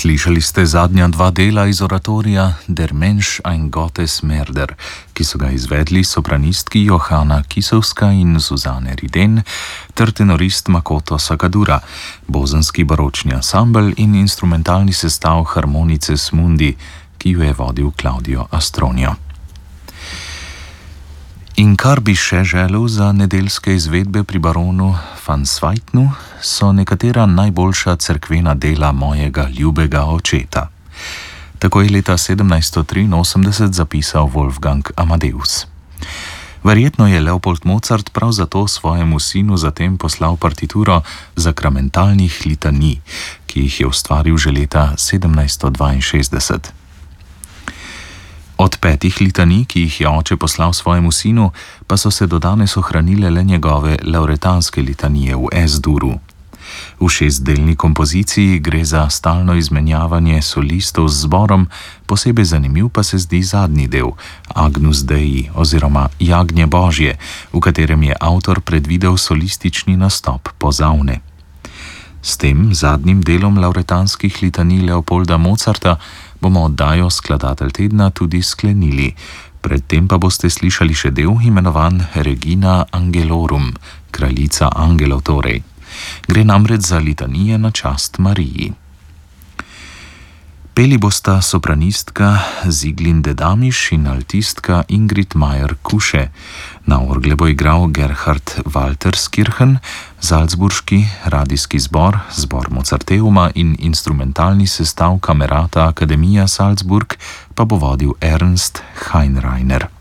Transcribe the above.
Slišali ste zadnja dva dela iz oratorija Der Mensch ein Gottesmörder, ki so ga izvedli sopranistki Johana Kisovska in Suzane Riden ter tenorist Makoto Sakadura, bozenski baročni ansambel in instrumentalni sestav Harmonices Mundi, ki jo je vodil Claudio Astronio. In kar bi še želel za nedeljske izvedbe pri baronu van Swietenu, so nekatera najboljša cerkvena dela mojega ljubega očeta. Tako je leta 1783 zapisal Wolfgang Amadeus. Verjetno je Leopold Mozart prav zato svojemu sinu zatem poslal partituro zakramentalnih litanij, ki jih je ustvaril že leta 1762. Od 5 litanij, ki jih je oče poslal svojemu sinu, pa so se do danes ohranile le njegove lauretanske litanije v S-duru. V 6-delni kompoziciji gre za stalno izmenjavanje solistov z zborom, posebej zanimiv pa se zdi zadnji del, Agnus Dei oziroma Jagnje Božje, v katerem je avtor predvidel solistični nastop pozavne. S tem zadnjim delom lauretanskih litanij Leopolda Mozarta bomo oddajo Skladatelj tedna tudi sklenili. Predtem pa boste slišali še del imenovan Regina Angelorum, kraljica angelov torej. Gre namreč za litanije na čast Mariji. Peli bosta sopranistka Sieglinde Damisch in altistka Ingrid Meyer-Kusche. Na orgle bo igral Gerhard Walterskirchen, Salzburški radijski zbor, zbor Mozarteuma in instrumentalni sestav Kamerata Akademija Salzburg pa bo vodil Ernst Heinreiner.